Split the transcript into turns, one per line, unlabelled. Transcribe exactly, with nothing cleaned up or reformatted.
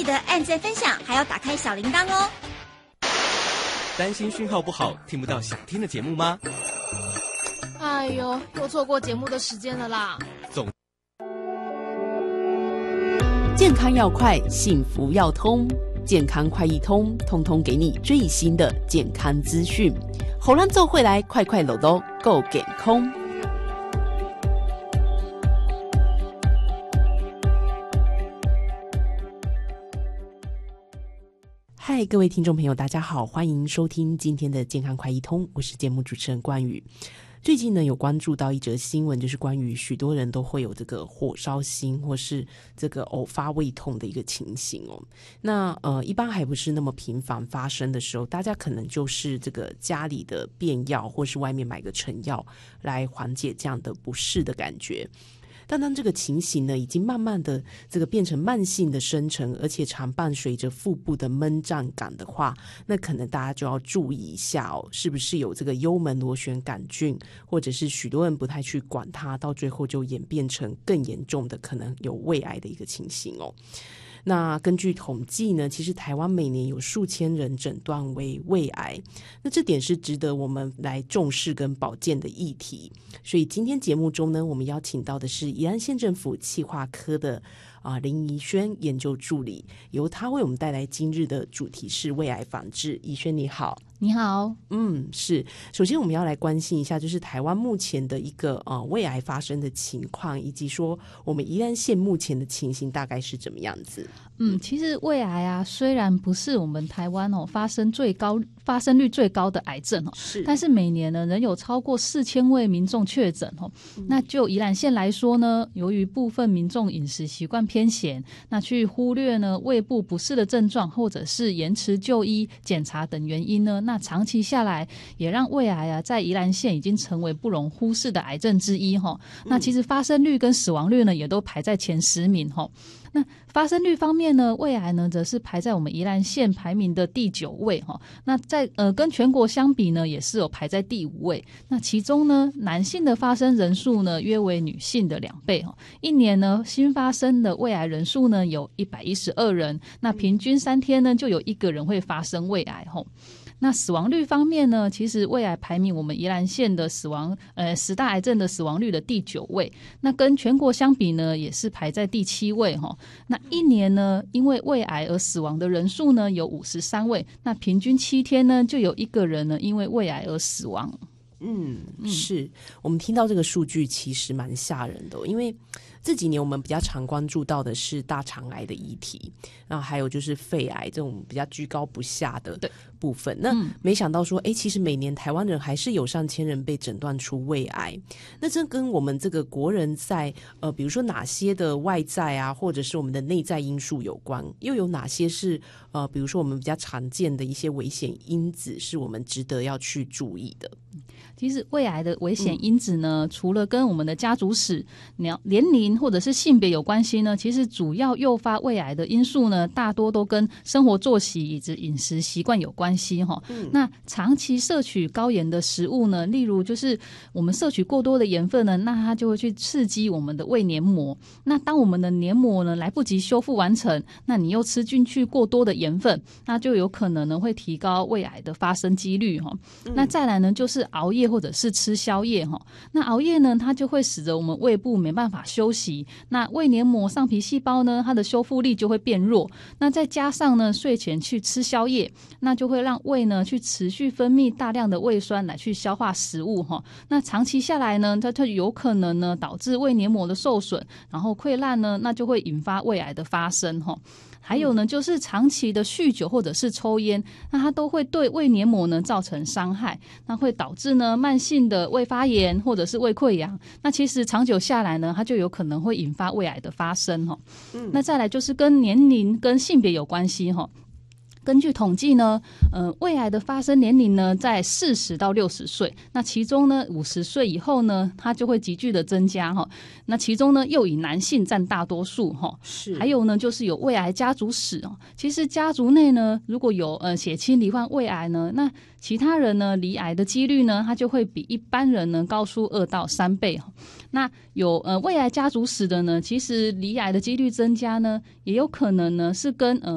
得按赞分享，还要打开小铃铛哦。
担心讯号不好，听不到想听的节目吗？
哎呦，又错过节目的时间了啦！
总
健康要快，幸福要通，健康快一通，通通给你最新的健康资讯。猴兰奏会来，快快乐乐够健康。嗨，各位听众朋友大家好，欢迎收听今天的健康快一通，我是节目主持人冠宇。最近呢有关注到一则新闻，就是关于许多人都会有这个火烧心或是这个偶发胃痛的一个情形哦。那呃一般还不是那么频繁发生的时候，大家可能就是这个家里的便药或是外面买个成药来缓解这样的不适的感觉。但当这个情形呢已经慢慢的这个变成慢性的生成，而且常伴随着腹部的闷胀感的话，那可能大家就要注意一下哦，是不是有这个幽门螺旋杆菌，或者是许多人不太去管它，到最后就演变成更严重的可能有胃癌的一个情形哦。那根据统计呢，其实台湾每年有数千人诊断为胃癌，那这点是值得我们来重视跟保健的议题。所以今天节目中呢，我们邀请到的是宜兰县政府企划科的啊林宜萱研究助理，由他为我们带来今日的主题是胃癌防治。宜萱你好。
你好。
嗯，是。首先我们要来关心一下，就是台湾目前的一个呃胃癌发生的情况，以及说我们宜兰县目前的情形大概是怎么样子。
嗯，其实胃癌啊，虽然不是我们台湾哦发生最高发生率最高的癌症哦，
是，
但是每年呢仍有超过四千位民众确诊哦。嗯、那就宜兰县来说呢，由于部分民众饮食习惯偏咸，那去忽略呢胃部不适的症状，或者是延迟就医检查等原因呢，那长期下来也让胃癌啊在宜兰县已经成为不容忽视的癌症之一哈、嗯。那其实发生率跟死亡率呢也都排在前十名哈。那发生率方面呢，胃癌呢则是排在我们宜兰县排名的第九位哈。那在呃跟全国相比呢，也是有排在第五位。那其中呢，男性的发生人数呢约为女性的两倍哈。一年呢新发生的胃癌人数呢有一百一十二人，那平均三天呢就有一个人会发生胃癌哈。那死亡率方面呢，其实胃癌排名我们宜兰县的死亡呃十大癌症的死亡率的第九位，那跟全国相比呢也是排在第七位齁。那一年呢因为胃癌而死亡的人数呢有五十三位，那平均七天呢就有一个人呢因为胃癌而死亡。
嗯，是。我们听到这个数据其实蛮吓人的、哦、因为这几年我们比较常关注到的是大肠癌的议题，然后还有就是肺癌这种比较居高不下的部分。那没想到说，哎、嗯，其实每年台湾人还是有上千人被诊断出胃癌。那这跟我们这个国人在呃，比如说哪些的外在啊，或者是我们的内在因素有关，又有哪些是呃，比如说我们比较常见的一些危险因子，是我们值得要去注意的。
其实胃癌的危险因子呢、嗯、除了跟我们的家族史、年龄或者是性别有关系呢，其实主要诱发胃癌的因素呢大多都跟生活作息以及饮食习惯有关系、嗯、那长期摄取高盐的食物呢，例如就是我们摄取过多的盐分呢，那它就会去刺激我们的胃黏膜，那当我们的黏膜呢来不及修复完成，那你又吃进去过多的盐分，那就有可能呢会提高胃癌的发生几率、嗯、那再来呢就是熬夜或者是吃宵夜，那熬夜呢它就会使得我们胃部没办法休息，那胃黏膜上皮细胞呢它的修复力就会变弱，那再加上呢睡前去吃宵夜，那就会让胃呢去持续分泌大量的胃酸来去消化食物，那长期下来呢它就有可能呢导致胃黏膜的受损，然后溃烂呢，那就会引发胃癌的发生。还有呢就是长期的酗酒或者是抽烟，那它都会对胃黏膜呢造成伤害，那会导致呢慢性的胃发炎或者是胃溃疡，那其实长久下来呢它就有可能会引发胃癌的发生、嗯、那再来就是跟年龄跟性别有关系。根据统计呢，呃，胃癌的发生年龄呢在四十到六十岁，那其中呢五十岁以后呢它就会急剧的增加哈。那其中呢又以男性占大多数哈。是。还有呢就是有胃癌家族史哦。其实家族内呢如果有呃血亲罹患胃癌呢，那其他人呢罹癌的几率呢它就会比一般人呢高出二到三倍。那有呃胃癌家族史的呢，其实罹癌的几率增加呢，也有可能呢是跟呃